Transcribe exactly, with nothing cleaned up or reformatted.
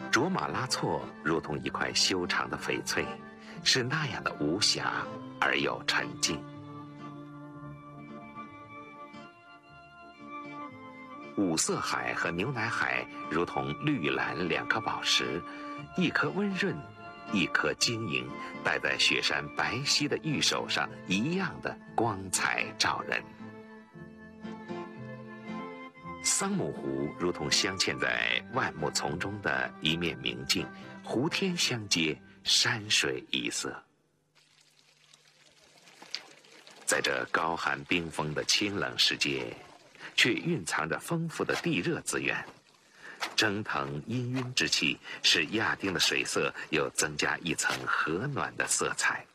卓玛拉措如同一块修长的翡翠，是那样的无瑕而又沉静。五色海和牛奶海如同绿蓝两颗宝石，一颗温润，一颗晶莹，戴在雪山白皙的玉手上，一样的光彩照人。桑母湖如同镶嵌在万木丛中的一面明镜，湖天相接，山水一色。在这高寒冰封的清冷世界，却蕴藏着丰富的地热资源。蒸腾氤氲之气，使亚丁的水色又增加一层和暖的色彩。